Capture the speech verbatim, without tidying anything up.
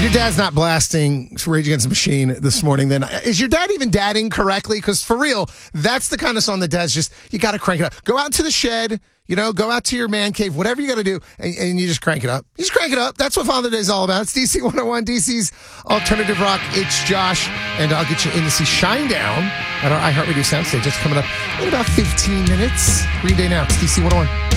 your dad's not blasting Rage Against the Machine this morning, then is your dad even dadding correctly? Because for real, that's the kind of song that dad's just, you got to crank it up. Go out to the shed, you know, go out to your man cave, whatever you got to do, and, and you just crank it up. You just crank it up. That's what Father Day is all about. It's D C one oh one, D C's Alternative Rock. It's Josh, and I'll get you in to see Shinedown at our iHeartRadio soundstage. That's coming up in about fifteen minutes. Green Day now. It's D C one oh one.